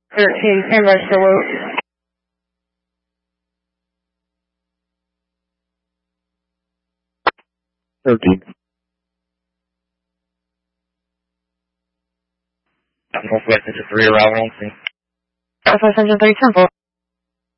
13, standby Charlotte. 13. Northwest Engine 3, arrival on scene. Southwest Engine 3, 10-4.